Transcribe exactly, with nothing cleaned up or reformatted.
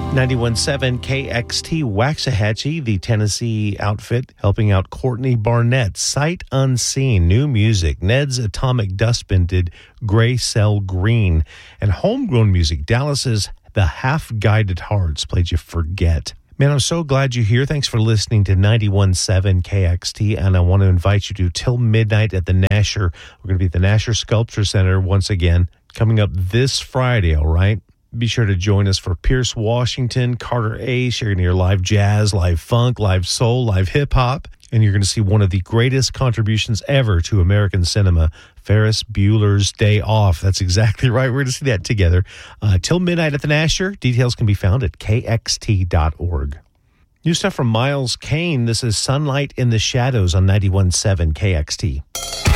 ninety-one point seven K X T Waxahachie, the Tennessee outfit, helping out Courtney Barnett. Sight Unseen, new music. Ned's Atomic Dustbin did Gray Cell Green. And homegrown music, Dallas's The Half Guided Hearts played You Forget. Man, I'm so glad you're here. Thanks for listening to ninety-one point seven K X T, and I want to invite you to Till Midnight at the Nasher. We're going to be at the Nasher Sculpture Center once again, coming up this Friday, all right? Be sure to join us for Pierce Washington, Carter Ace. You're going to hear live jazz, live funk, live soul, live hip-hop. And you're going to see one of the greatest contributions ever to American cinema, Ferris Bueller's Day Off. That's exactly right. We're going to see that together. Uh, till midnight at the Nasher. Details can be found at K X T dot org. New stuff from Miles Kane. This is Sunlight in the Shadows on ninety-one point seven K X T.